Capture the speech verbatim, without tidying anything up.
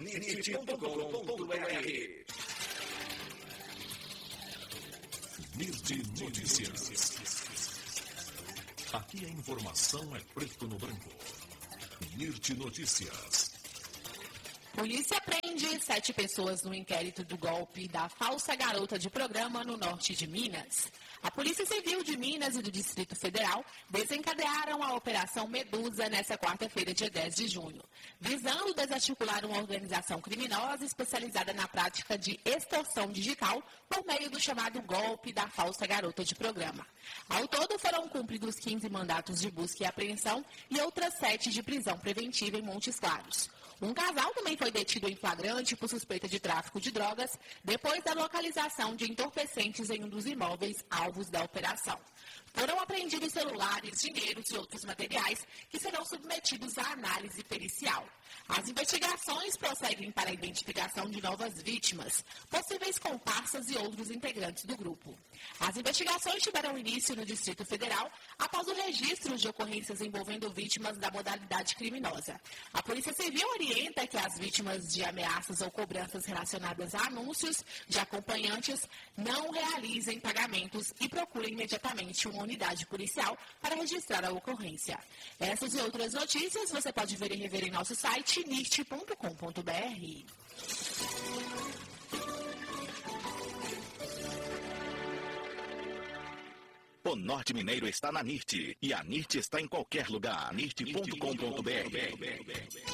nirt ponto com ponto br. Nirt Notícias. Aqui a informação é preto no branco. Nirt Notícias. Polícia prende sete pessoas no inquérito do golpe da falsa garota de programa no norte de Minas. A Polícia Civil de Minas e do Distrito Federal desencadearam a Operação Medusa nesta quarta-feira, dia dez de junho, visando desarticular uma organização criminosa especializada na prática de extorsão digital por meio do chamado golpe da falsa garota de programa. Ao todo, foram cumpridos quinze mandatos de busca e apreensão e outras sete de prisão preventiva em Montes Claros. Um casal também foi detido em flagrante por suspeita de tráfico de drogas, depois da localização de entorpecentes em um dos imóveis alvos da operação. Foram apreendidos celulares, dinheiros e outros materiais que serão submetidos à análise pericial. As investigações prosseguem para a identificação de novas vítimas, possíveis comparsas e outros integrantes do grupo. As investigações tiveram início no Distrito Federal após o registro de ocorrências envolvendo vítimas da modalidade criminosa. A Polícia Civil orienta que as vítimas de ameaças ou cobranças relacionadas a anúncios de acompanhantes não realizem pagamentos e procurem imediatamente uma unidade policial para registrar a ocorrência. Essas e outras notícias você pode ver e rever em nosso site nirt ponto com ponto br. O Norte Mineiro está na Nirt e a Nirt está em qualquer lugar. nirt ponto com ponto br.